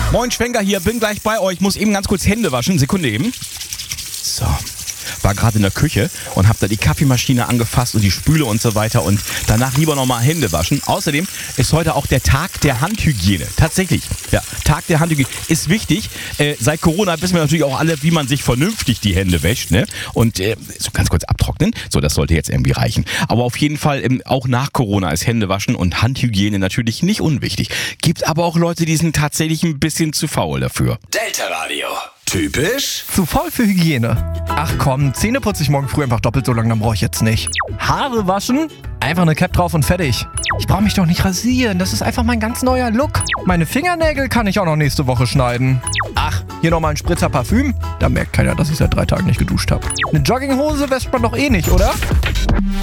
Moin, Schwenker hier, bin gleich bei euch, muss eben ganz kurz Hände waschen. Sekunde eben. So. War gerade in der Küche und habe da die Kaffeemaschine angefasst und die Spüle und so weiter und danach lieber nochmal Hände waschen. Außerdem ist heute auch der Tag der Handhygiene. Tatsächlich, ja, Tag der Handhygiene ist wichtig. Seit Corona wissen wir natürlich auch alle, wie man sich vernünftig die Hände wäscht, ne? Und so ganz kurz abtrocknen, so das sollte jetzt irgendwie reichen. Aber auf jeden Fall, auch nach Corona ist Händewaschen und Handhygiene natürlich nicht unwichtig. Gibt aber auch Leute, die sind tatsächlich ein bisschen zu faul dafür. Delta Radio. Typisch? Zu faul für Hygiene. Ach komm, Zähne putze ich morgen früh einfach doppelt so lang, dann brauche ich jetzt nicht. Haare waschen? Einfach eine Cap drauf und fertig. Ich brauche mich doch nicht rasieren, das ist einfach mein ganz neuer Look. Meine Fingernägel kann ich auch noch nächste Woche schneiden. Ach, hier nochmal ein Spritzer Parfüm? Da merkt keiner, dass ich seit 3 Tagen nicht geduscht habe. Eine Jogginghose wäscht man doch eh nicht, oder?